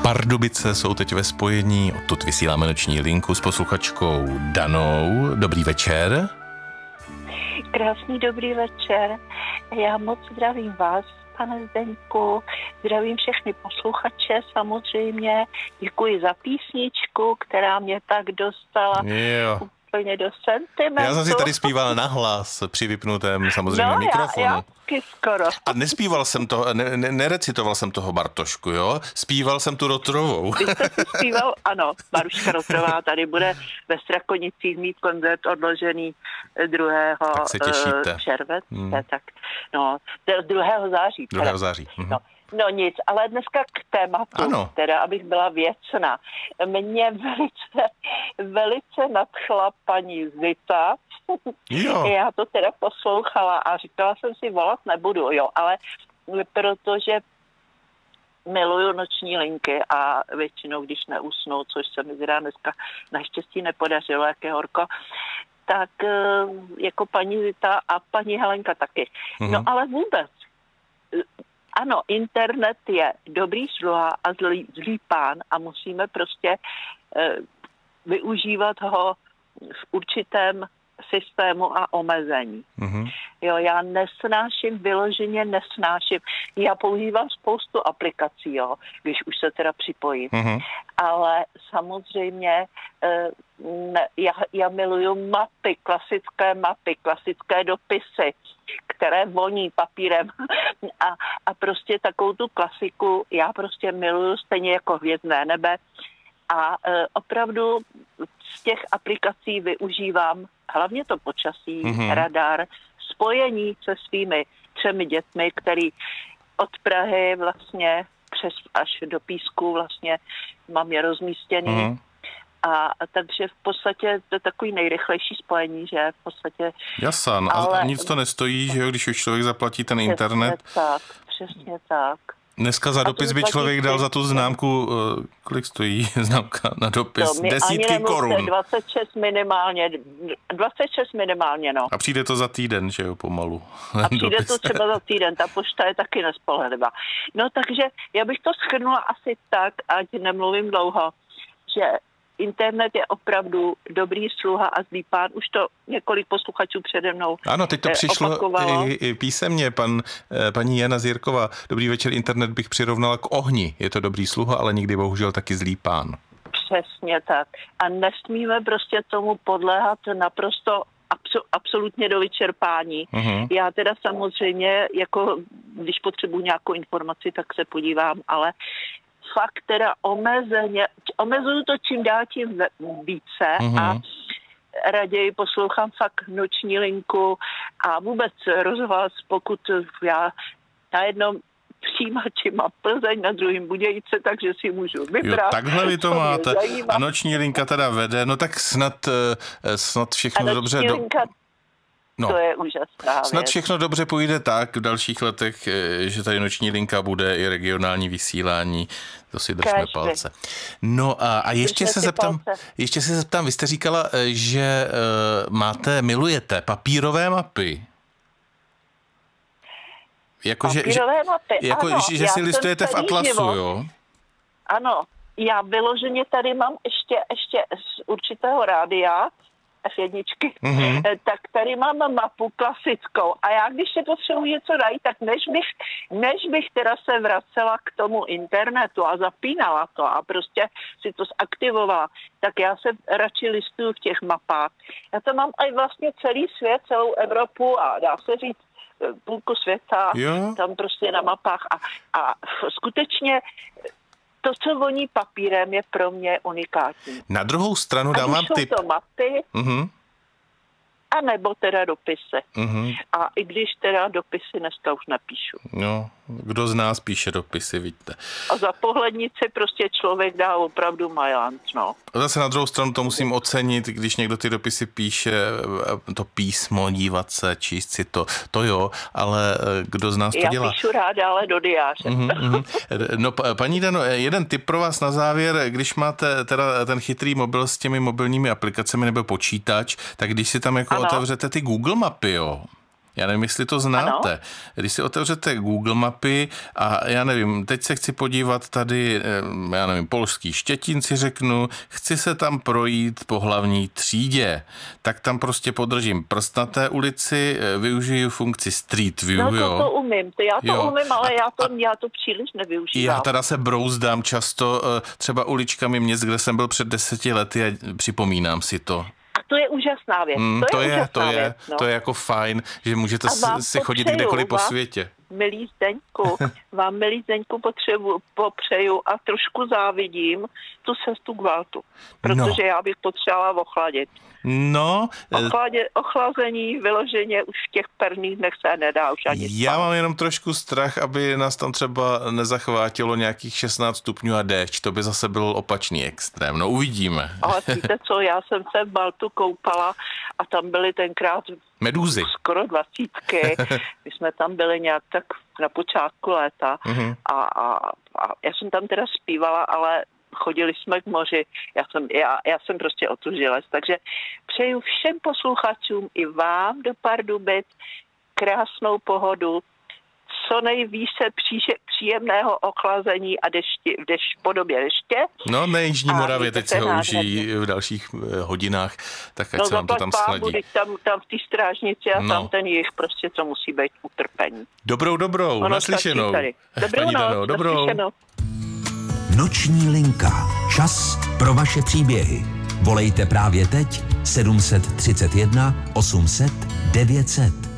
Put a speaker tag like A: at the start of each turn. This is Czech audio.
A: Pardubice jsou teď ve spojení, odtud vysíláme noční linku s posluchačkou Danou. Dobrý večer.
B: Krásný dobrý večer. Já moc zdravím vás, pane Zdeňku, zdravím všechny posluchače samozřejmě. Děkuji za písničku, která mě tak dostala úplně do sentimentu.
A: Já jsem si tady zpíval nahlas při vypnutém samozřejmě mikrofonu.
B: Já skoro.
A: A nespíval jsem to, nerecitoval jsem toho Bartošku, jo? Zpíval jsem tu Rotrovou.
B: Vy jste si zpíval, ano, Maruška Rotrová tady bude ve Strakonicích mít koncert odložený 2. července, tak no, 2. září.
A: 2. září.
B: No nic, ale dneska k tématu, teda abych byla věcná. Mě velice nadchla paní Zita.
A: Jo.
B: Já to teda poslouchala a říkala jsem si, volat nebudu, ale protože miluju noční linky a většinou, když neusnu, což se mi teda dneska naštěstí nepodařilo, jak je horko, tak jako paní Zita a paní Helenka taky. No ale vůbec. Ano, internet je dobrý sluha a zlý pán a musíme prostě využívat ho v určitém systému a omezení. Jo, já vyloženě nesnáším. Já používám spoustu aplikací, když už se teda připojím. Ale samozřejmě já miluju klasické dopisy, které voní papírem a prostě takovou tu klasiku já prostě miluju stejně jako Hvězdné nebe a opravdu z těch aplikací využívám hlavně to počasí, radar, spojení se svými 3 dětmi, který od Prahy vlastně až do Písku vlastně mám je rozmístěný. A takže v podstatě to je takový nejrychlejší spojení, že v podstatě...
A: Jasně, ale nic to nestojí, že jo, když už člověk zaplatí ten internet.
B: Přesně tak.
A: Dneska za dopis by člověk dal za tu známku, kolik stojí známka na dopis? 10 korun.
B: 26 minimálně, no.
A: A přijde to za týden, že jo, pomalu.
B: A přijde to třeba za týden, ta pošta je taky nespolehlivá. No takže já bych to shrnula asi tak, ať nemluvím dlouho, že internet je opravdu dobrý sluha a zlý pán. Už to několik posluchačů přede mnou
A: ano, teď to přišlo i písemně. Paní Jana Zírková. Dobrý večer, internet bych přirovnala k ohni. Je to dobrý sluha, ale někdy bohužel taky zlý pán.
B: Přesně tak. A nesmíme prostě tomu podléhat naprosto absolutně do vyčerpání. Já teda samozřejmě, jako když potřebuji nějakou informaci, tak se podívám, ale fakt teda omezuju to čím dál tím více a raději poslouchám fakt noční linku a vůbec rozhlas, pokud já na jednom přijímači mám Plzeň, na druhém Budějice, takže si můžu vybrat.
A: Jo, takhle vy to máte. A noční linka teda vede, no tak snad všechno dobře...
B: To je úžasná
A: snad
B: věc.
A: všechno dobře půjde tak v dalších letech, že tady noční linka bude i regionální vysílání. To si držme palce. No a ještě se zeptám, vy jste říkala, že milujete papírové mapy.
B: Papírové mapy, ano.
A: Že si listujete v Atlasu, jo?
B: Ano, já vyloženě tady mám ještě z určitého rádia, F1, tak tady mám mapu klasickou a já když se potřebuji něco najít, tak než bych teda se vracela k tomu internetu a zapínala to a prostě si to zaktivovala, tak já se radši listuju v těch mapách. Já to mám i vlastně celý svět, celou Evropu a dá se říct půlku světa, tam prostě na mapách a skutečně to, co voní papírem, je pro mě unikátní.
A: Na druhou stranu dávám tip.
B: To mapy, a nebo teda dopisy. A i když teda dopisy dneska už nepíšu.
A: No, kdo z nás píše dopisy, vidíte.
B: A za pohlednici prostě člověk dá opravdu majant, no.
A: A zase na druhou stranu to musím ocenit, když někdo ty dopisy píše, to písmo, dívat se, číst si to jo, ale kdo z nás to dělá?
B: Já píšu ráda, ale do diáře.
A: No, paní Dano, jeden tip pro vás na závěr, když máte teda ten chytrý mobil s těmi mobilními aplikacemi nebo počítač, tak když si tam jako otevřete ty Google mapy, jo, Já nevím, jestli to znáte. Ano? Když si otevřete Google mapy a já nevím, teď se chci podívat tady, já nevím, Polský Štětín si řeknu, chci se tam projít po hlavní třídě, tak tam prostě podržím prst na té ulici, využiju funkci Street View,
B: jo. To umím, umím, ale já to příliš nevyužívám.
A: Já teda se brouzdám často třeba uličkami měst, kde jsem byl před 10 lety a připomínám si to.
B: A to je úžasná věc.
A: To je jako fajn, že můžete si chodit kdekoliv po světě.
B: Milý Zdeňku, popřeju a trošku závidím tu cestu k Valtu, protože já bych potřebovala ochladit.
A: No.
B: Ochlazení vyloženě už v těch prvních dnech se nedá už ani spát.
A: Já mám jenom trošku strach, aby nás tam třeba nezachvátilo nějakých 16 stupňů a déšť. To by zase byl opačný extrém. No uvidíme.
B: Ale víte co, já jsem se v Baltu koupala a tam byly tenkrát
A: medúzy.
B: Skoro 20. My jsme tam byli nějak tak na počátku léta a já jsem tam teda zpívala, ale chodili jsme k moři, já jsem prostě otužilec, takže přeju všem posluchačům i vám do Pardubic krásnou pohodu, co nejvíce příjemného ochlazení a v podobě deště.
A: No na Jižní Moravě, teď se ho užijí v dalších hodinách, tak ať se vám to tam sladí.
B: Tam v té strážnici a tam ten jich prostě to musí být utrpení.
A: Dobrou, naslyšenou.
B: Dobrou.
C: Noční linka. Čas pro vaše příběhy. Volejte právě teď 731 800 900.